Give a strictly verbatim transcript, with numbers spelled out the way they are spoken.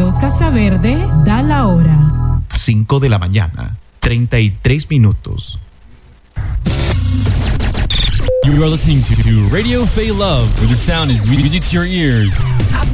Seguros Casaverde da la hora. cinco de la mañana, treinta y tres minutos. You are listening to Radio Fay Love, where the sound is music to your ears.